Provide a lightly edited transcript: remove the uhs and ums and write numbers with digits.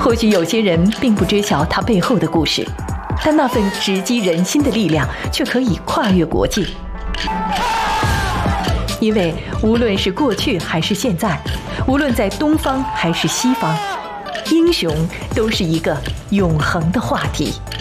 或许有些人并不知晓它背后的故事，但那份直击人心的力量却可以跨越国界。因为无论是过去还是现在，无论在东方还是西方，英雄都是一个永恒的话题。